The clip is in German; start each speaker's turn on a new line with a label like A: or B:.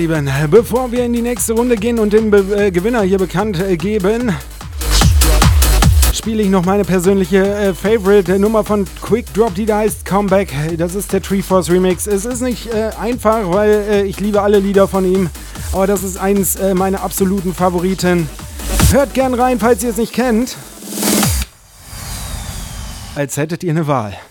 A: Bevor wir in die nächste Runde gehen und den Gewinner hier bekannt geben, spiele ich noch meine persönliche Favorite-Nummer von Quick Drop, die da heißt Comeback. Das ist der Treeforce Remix. Es ist nicht einfach, weil ich liebe alle Lieder von ihm, aber das ist eins meiner absoluten Favoriten. Hört gern rein, falls ihr es nicht kennt. Als hättet ihr eine Wahl.